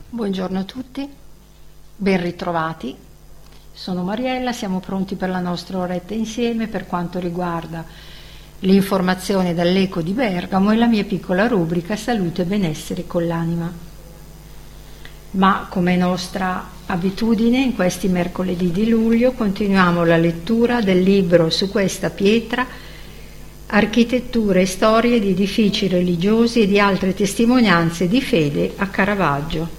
Buongiorno a tutti, ben ritrovati. Sono Mariella, siamo pronti per la nostra oretta insieme per quanto riguarda l'informazione dall'Eco di Bergamo e la mia piccola rubrica Salute e benessere con l'anima. Ma come nostra abitudine, in questi mercoledì di luglio continuiamo la lettura del libro Su questa pietra, Architetture e storie di edifici religiosi e di altre testimonianze di fede a Caravaggio.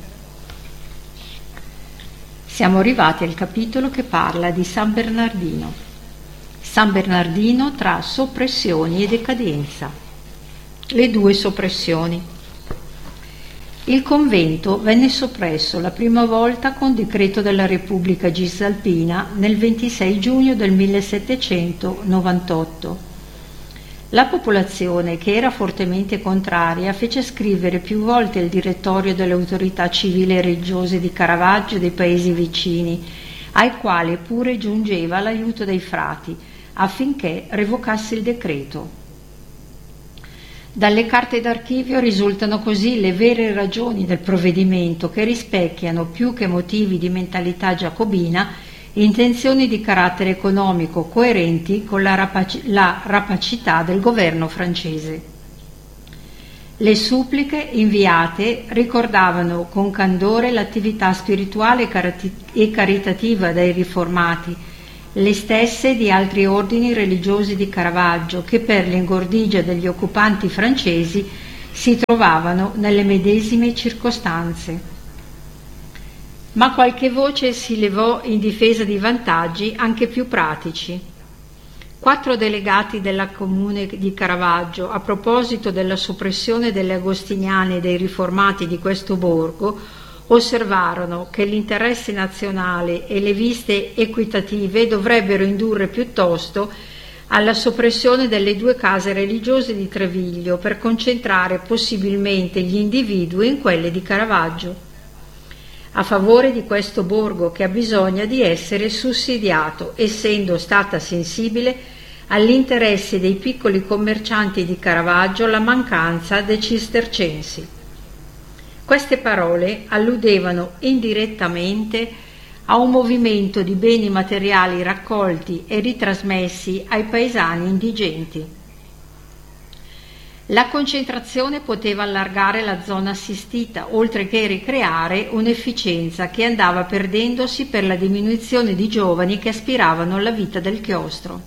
Siamo arrivati al capitolo che parla di San Bernardino. San Bernardino tra soppressioni e decadenza. Le due soppressioni. Il convento venne soppresso la prima volta con decreto della Repubblica Cisalpina nel 26 giugno del 1798. La popolazione, che era fortemente contraria, fece scrivere più volte il direttorio delle autorità civili e religiose di Caravaggio e dei paesi vicini, ai quali pure giungeva l'aiuto dei frati, affinché revocasse il decreto. Dalle carte d'archivio risultano così le vere ragioni del provvedimento, che rispecchiano, più che motivi di mentalità giacobina, intenzioni di carattere economico coerenti con la rapacità del governo francese. Le suppliche inviate ricordavano con candore l'attività spirituale e caritativa dei riformati, le stesse di altri ordini religiosi di Caravaggio, che per l'ingordigia degli occupanti francesi si trovavano nelle medesime circostanze. Ma qualche voce si levò in difesa di vantaggi anche più pratici. 4 delegati della Comune di Caravaggio, a proposito della soppressione delle agostiniane e dei riformati di questo borgo, osservarono che l'interesse nazionale e le viste equitative dovrebbero indurre piuttosto alla soppressione delle 2 case religiose di Treviglio per concentrare possibilmente gli individui in quelle di Caravaggio, a favore di questo borgo che ha bisogno di essere sussidiato, essendo stata sensibile all'interesse dei piccoli commercianti di Caravaggio la mancanza dei cistercensi. Queste parole alludevano indirettamente a un movimento di beni materiali raccolti e ritrasmessi ai paesani indigenti. La concentrazione poteva allargare la zona assistita, oltre che ricreare un'efficienza che andava perdendosi per la diminuzione di giovani che aspiravano alla vita del chiostro.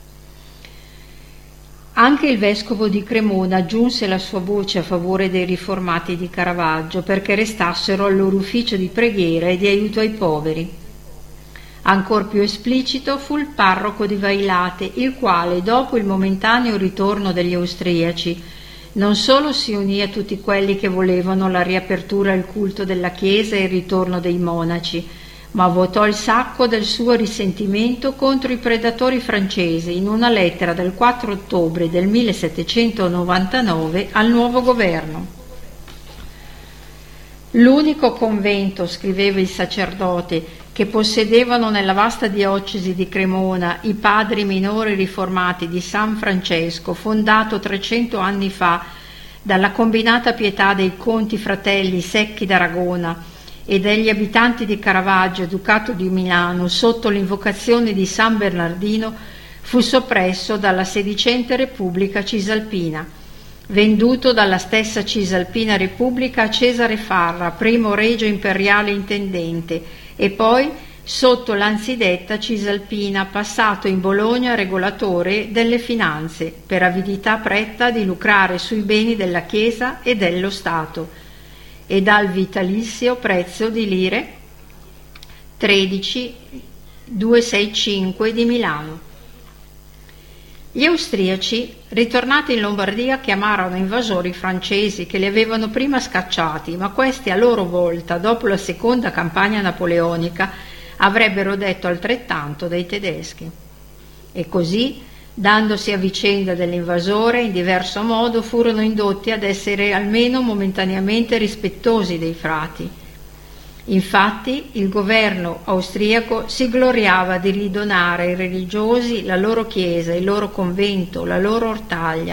Anche il vescovo di Cremona aggiunse la sua voce a favore dei riformati di Caravaggio perché restassero al loro ufficio di preghiera e di aiuto ai poveri. Ancor più esplicito fu il parroco di Vailate, il quale, dopo il momentaneo ritorno degli austriaci, non solo si unì a tutti quelli che volevano la riapertura al culto della Chiesa e il ritorno dei monaci, ma vuotò il sacco del suo risentimento contro i predatori francesi in una lettera del 4 ottobre del 1799 al nuovo governo. L'unico convento, scriveva il sacerdote, che possedevano nella vasta diocesi di Cremona i padri minori riformati di San Francesco, fondato 300 anni fa dalla combinata pietà dei conti fratelli Secchi d'Aragona e degli abitanti di Caravaggio, ducato di Milano, sotto l'invocazione di San Bernardino, fu soppresso dalla sedicente Repubblica Cisalpina, venduto dalla stessa Cisalpina Repubblica a Cesare Farra, primo regio imperiale intendente, e poi, sotto l'anzidetta Cisalpina, passato in Bologna regolatore delle finanze, per avidità pretta di lucrare sui beni della Chiesa e dello Stato, e dal vitalizio prezzo di lire 13.265 di Milano. Gli austriaci, ritornati in Lombardia, chiamarono invasori i francesi che li avevano prima scacciati, ma questi a loro volta, dopo la seconda campagna napoleonica, avrebbero detto altrettanto dei tedeschi. E così, dandosi a vicenda dell'invasore, in diverso modo furono indotti ad essere almeno momentaneamente rispettosi dei frati. Infatti il governo austriaco si gloriava di ridonare ai religiosi la loro chiesa, il loro convento, la loro ortaglia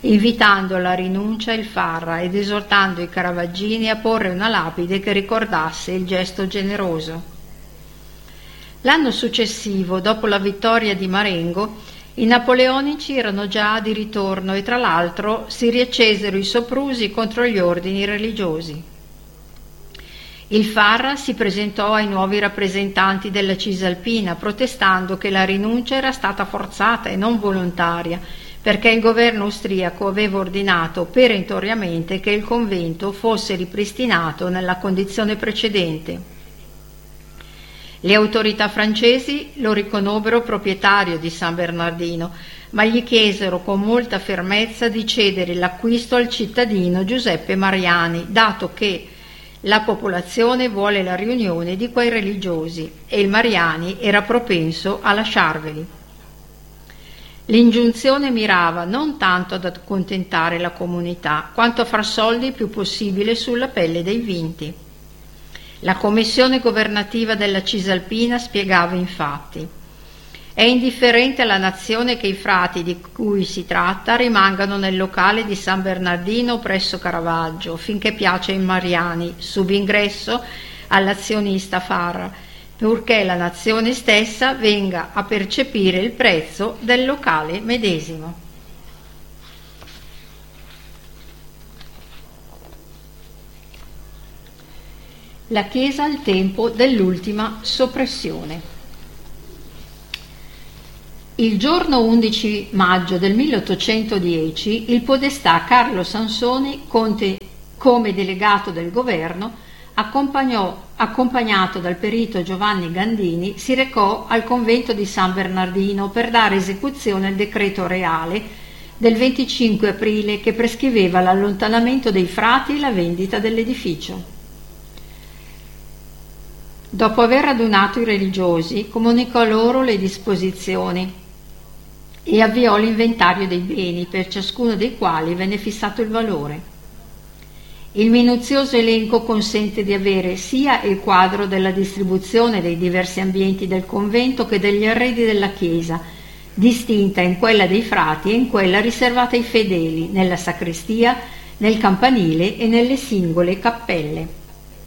invitando alla rinuncia il Farra ed esortando i Caravaggini a porre una lapide che ricordasse il gesto generoso. L'anno successivo, dopo la vittoria di Marengo, i napoleonici erano già di ritorno e tra l'altro si riaccesero i soprusi contro gli ordini religiosi. Il Farra si presentò ai nuovi rappresentanti della Cisalpina protestando che la rinuncia era stata forzata e non volontaria, perché il governo austriaco aveva ordinato perentoriamente che il convento fosse ripristinato nella condizione precedente. Le autorità francesi lo riconobbero proprietario di San Bernardino, ma gli chiesero con molta fermezza di cedere l'acquisto al cittadino Giuseppe Mariani, dato che la popolazione vuole la riunione di quei religiosi e il Mariani era propenso a lasciarveli. L'ingiunzione mirava non tanto ad accontentare la comunità, quanto a far soldi il più possibile sulla pelle dei vinti. La commissione governativa della Cisalpina spiegava infatti: è indifferente alla nazione che i frati di cui si tratta rimangano nel locale di San Bernardino presso Caravaggio finché piace ai Mariani, subingresso all'azionista Farra, purché la nazione stessa venga a percepire il prezzo del locale medesimo. La Chiesa al tempo dell'ultima soppressione. Il giorno 11 maggio del 1810 il podestà Carlo Sansoni, conte come delegato del governo, accompagnato dal perito Giovanni Gandini, si recò al convento di San Bernardino per dare esecuzione al decreto reale del 25 aprile che prescriveva l'allontanamento dei frati e la vendita dell'edificio. Dopo aver radunato i religiosi, comunicò loro le disposizioni e avviò l'inventario dei beni, per ciascuno dei quali venne fissato il valore. Il minuzioso elenco consente di avere sia il quadro della distribuzione dei diversi ambienti del convento che degli arredi della chiesa, distinta in quella dei frati e in quella riservata ai fedeli, nella sacrestia, nel campanile e nelle singole cappelle.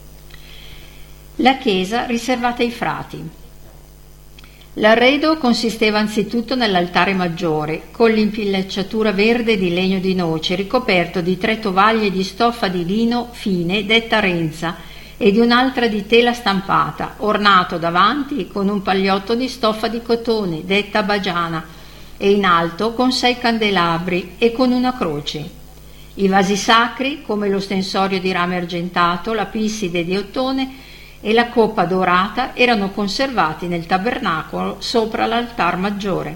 La chiesa riservata ai frati. L'arredo consisteva anzitutto nell'altare maggiore, con l'impillacciatura verde di legno di noce, ricoperto di 3 tovaglie di stoffa di lino fine, detta renza, e di un'altra di tela stampata, ornato davanti con un pagliotto di stoffa di cotone, detta bagiana, e in alto con 6 candelabri e con una croce. I vasi sacri, come l'ostensorio di rame argentato, la pisside di ottone e la coppa dorata, erano conservati nel tabernacolo sopra l'altar maggiore.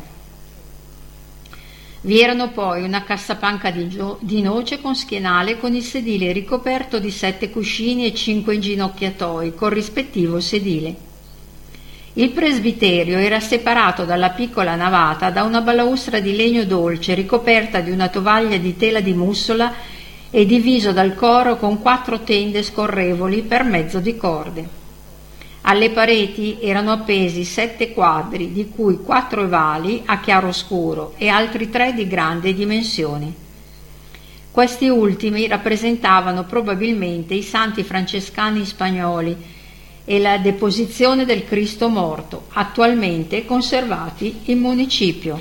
Vi erano poi una cassapanca di noce con schienale con il sedile ricoperto di 7 cuscini e 5 inginocchiatoi col rispettivo sedile. Il presbiterio era separato dalla piccola navata da una balaustra di legno dolce ricoperta di una tovaglia di tela di mussola e diviso dal coro con 4 tende scorrevoli per mezzo di corde. Alle pareti erano appesi 7 quadri, di cui 4 ovali a chiaroscuro e altri 3 di grandi dimensioni. Questi ultimi rappresentavano probabilmente i santi francescani spagnoli e la deposizione del Cristo morto, attualmente conservati in municipio.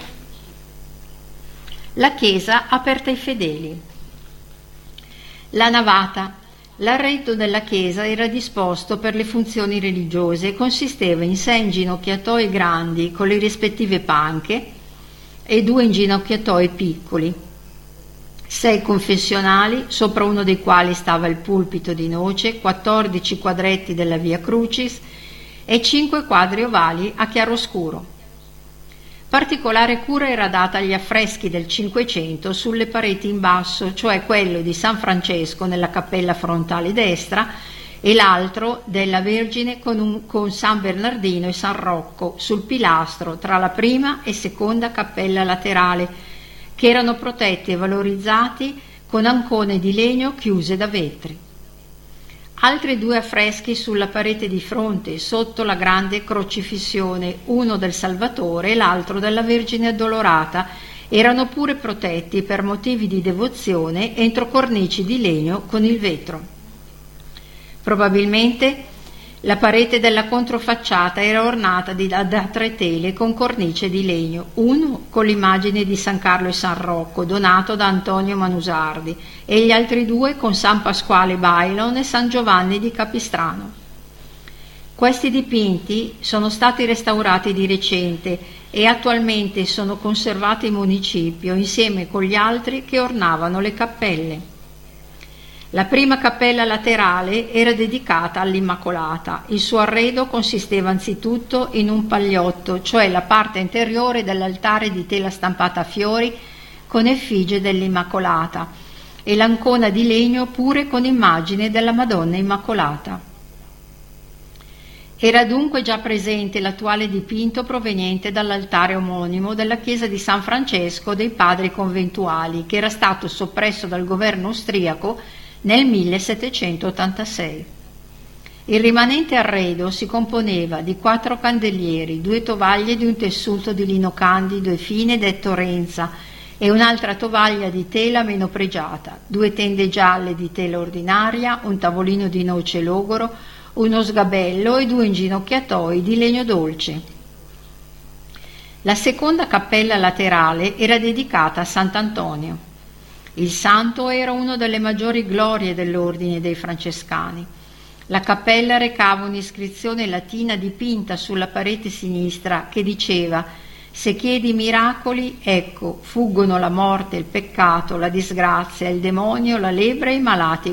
La chiesa aperta ai fedeli. La navata. L'arredo della chiesa era disposto per le funzioni religiose e consisteva in 6 inginocchiatoi grandi con le rispettive panche e 2 inginocchiatoi piccoli, 6 confessionali, sopra uno dei quali stava il pulpito di noce, 14 quadretti della Via Crucis e 5 quadri ovali a chiaroscuro. Particolare cura era data agli affreschi del Cinquecento sulle pareti in basso, cioè quello di San Francesco nella cappella frontale destra e l'altro della Vergine con San Bernardino e San Rocco sul pilastro tra la prima e seconda cappella laterale, che erano protetti e valorizzati con ancone di legno chiuse da vetri. Altri 2 affreschi sulla parete di fronte, sotto la grande crocifissione, uno del Salvatore e l'altro della Vergine Addolorata, Erano pure protetti per motivi di devozione entro cornici di legno con il vetro. Probabilmente la parete della controfacciata era ornata da 3 tele con cornice di legno, uno con l'immagine di San Carlo e San Rocco, donato da Antonio Manusardi, e gli altri 2 con San Pasquale Bailon e San Giovanni di Capistrano. Questi dipinti sono stati restaurati di recente e attualmente sono conservati in municipio insieme con gli altri che ornavano le cappelle. La prima cappella laterale era dedicata all'Immacolata. Il suo arredo consisteva anzitutto in un pagliotto, cioè la parte interiore dell'altare di tela stampata a fiori con effigie dell'Immacolata, e l'ancona di legno pure con immagine della Madonna Immacolata. Era dunque già presente l'attuale dipinto proveniente dall'altare omonimo della chiesa di San Francesco dei Padri Conventuali, che era stato soppresso dal governo austriaco nel 1786. Il rimanente arredo si componeva di 4 candelieri, 2 tovaglie di un tessuto di lino candido e fine detto renza e un'altra tovaglia di tela meno pregiata, 2 tende gialle di tela ordinaria, un tavolino di noce logoro, uno sgabello e 2 inginocchiatoi di legno dolce. La seconda cappella laterale era dedicata a Sant'Antonio. Il santo era una delle maggiori glorie dell'ordine dei francescani. La cappella recava un'iscrizione latina dipinta sulla parete sinistra che diceva: «Se chiedi miracoli, ecco, fuggono la morte, il peccato, la disgrazia, il demonio, la lebbra e i malati